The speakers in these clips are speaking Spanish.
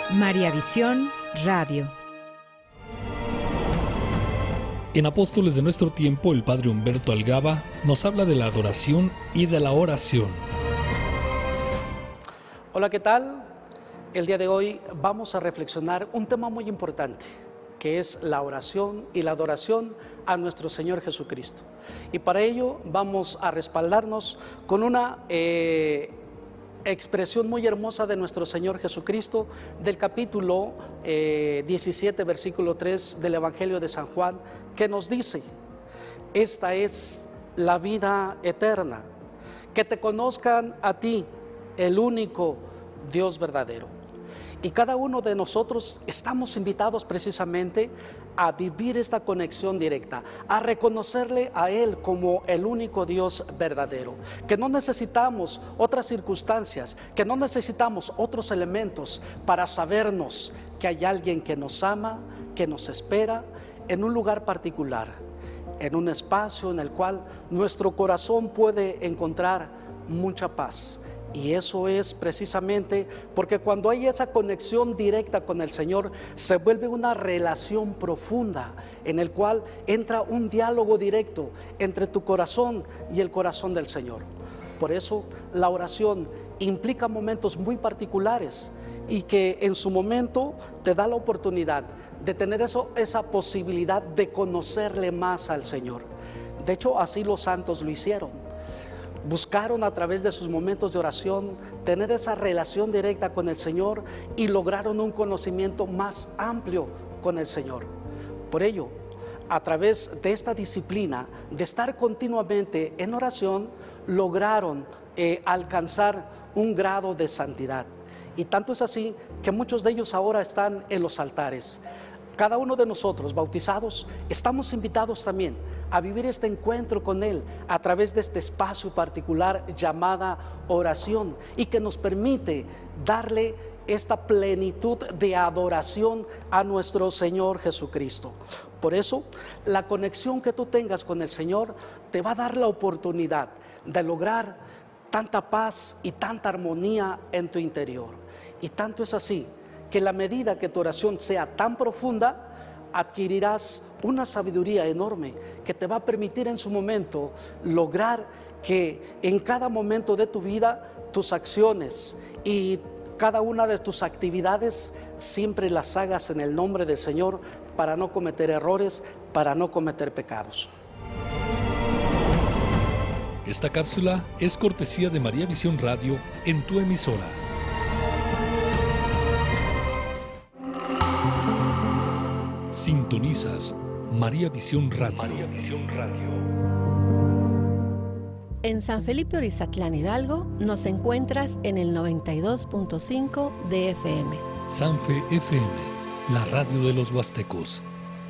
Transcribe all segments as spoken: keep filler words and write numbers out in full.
María Visión Radio. En Apóstoles de nuestro tiempo, el padre Humberto Algaba nos habla de la adoración y de la oración. Hola, ¿qué tal? El día de hoy vamos a reflexionar un tema muy importante, que es la oración y la adoración a nuestro Señor Jesucristo. Y para ello vamos a respaldarnos con una eh, expresión muy hermosa de nuestro Señor Jesucristo del capítulo eh, diecisiete, versículo tres del Evangelio de San Juan, que nos dice: esta es la vida eterna, que te conozcan a ti, el único Dios verdadero. Y cada uno de nosotros estamos invitados precisamente a vivir esta conexión directa, a reconocerle a Él como el único Dios verdadero, que no necesitamos otras circunstancias, que no necesitamos otros elementos para sabernos que hay alguien que nos ama, que nos espera en un lugar particular, en un espacio en el cual nuestro corazón puede encontrar mucha paz. Y eso es precisamente porque cuando hay esa conexión directa con el Señor, se vuelve una relación profunda en el cual entra un diálogo directo entre tu corazón y el corazón del Señor. Por eso la oración implica momentos muy particulares y que en su momento te da la oportunidad de tener eso, esa posibilidad de conocerle más al Señor. De hecho, así los santos lo hicieron. Buscaron a través de sus momentos de oración tener esa relación directa con el Señor y lograron un conocimiento más amplio con el Señor. Por ello, a través de esta disciplina de estar continuamente en oración, lograron eh, alcanzar un grado de santidad. Y tanto es así que muchos de ellos ahora están en los altares. Cada uno de nosotros, bautizados, estamos invitados también a vivir este encuentro con Él a través de este espacio particular llamada oración, y que nos permite darle esta plenitud de adoración a nuestro Señor Jesucristo. Por eso, la conexión que tú tengas con el Señor te va a dar la oportunidad de lograr tanta paz y tanta armonía en tu interior. Y tanto es así que en la medida que tu oración sea tan profunda, adquirirás una sabiduría enorme que te va a permitir en su momento lograr que en cada momento de tu vida tus acciones y cada una de tus actividades siempre las hagas en el nombre del Señor, para no cometer errores, para no cometer pecados. Esta cápsula es cortesía de María Visión Radio en tu emisora. Sintonizas María Visión Radio. María Visión Radio. En San Felipe Orizatlán, Hidalgo, nos encuentras en el noventa y dos punto cinco de F M. Sanfe F M, la radio de los huastecos.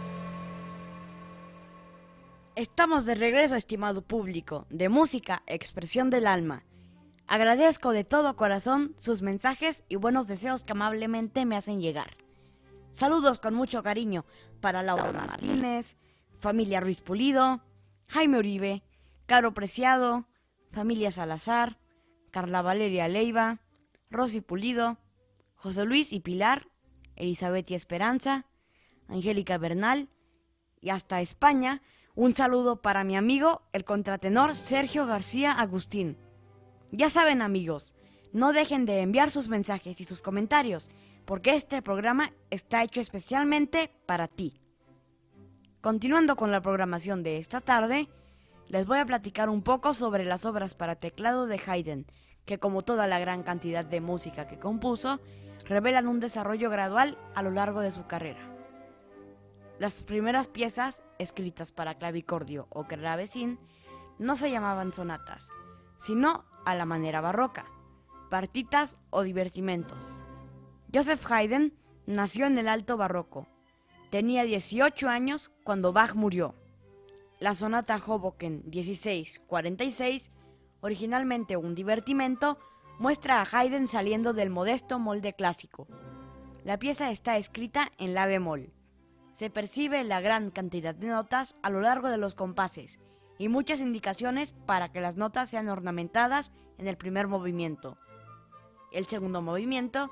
Estamos de regreso, estimado público, de Música, Expresión del Alma. Agradezco de todo corazón sus mensajes y buenos deseos que amablemente me hacen llegar. Saludos con mucho cariño para Laura Martínez, familia Ruiz Pulido, Jaime Uribe, Caro Preciado, familia Salazar, Carla Valeria Leiva, Rosy Pulido, José Luis y Pilar, Elizabeth y Esperanza, Angélica Bernal, y hasta España, un saludo para mi amigo, el contratenor Sergio García Agustín. Ya saben, amigos, no dejen de enviar sus mensajes y sus comentarios, porque este programa está hecho especialmente para ti. Continuando con la programación de esta tarde, les voy a platicar un poco sobre las obras para teclado de Haydn, que como toda la gran cantidad de música que compuso, revelan un desarrollo gradual a lo largo de su carrera. Las primeras piezas, escritas para clavicordio o clavecín, no se llamaban sonatas, sino a la manera barroca, partitas o divertimentos. Joseph Haydn nació en el Alto Barroco. Tenía dieciocho años cuando Bach murió. La sonata Hoboken dieciséis cuarenta y seis, originalmente un divertimento, muestra a Haydn saliendo del modesto molde clásico. La pieza está escrita en la bemol. Se percibe la gran cantidad de notas a lo largo de los compases y muchas indicaciones para que las notas sean ornamentadas en el primer movimiento. El segundo movimiento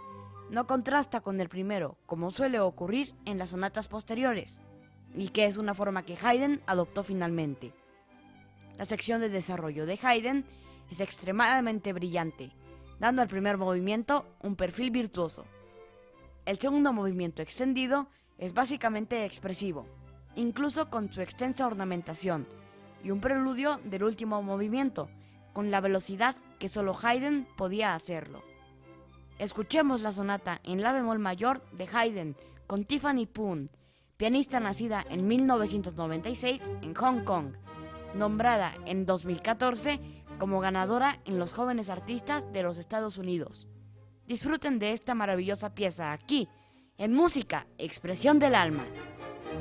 no contrasta con el primero, como suele ocurrir en las sonatas posteriores, y que es una forma que Haydn adoptó finalmente. La sección de desarrollo de Haydn es extremadamente brillante, dando al primer movimiento un perfil virtuoso. El segundo movimiento extendido es básicamente expresivo, incluso con su extensa ornamentación, y un preludio del último movimiento, con la velocidad que solo Haydn podía hacerlo. Escuchemos la sonata en la bemol mayor de Haydn con Tiffany Poon, pianista nacida en mil novecientos noventa y seis en Hong Kong, nombrada en dos mil catorce como ganadora en los Jóvenes Artistas de los Estados Unidos. Disfruten de esta maravillosa pieza aquí, en Música, Expresión del Alma.